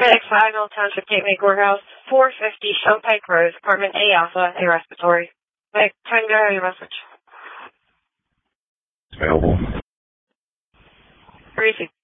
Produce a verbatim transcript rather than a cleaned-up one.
FedEx five, Old Township Gateway Courthouse, four fifty Showpike Road, Apartment A Alpha, A Respiratory. Hey, try to go your message. Available. Where is he?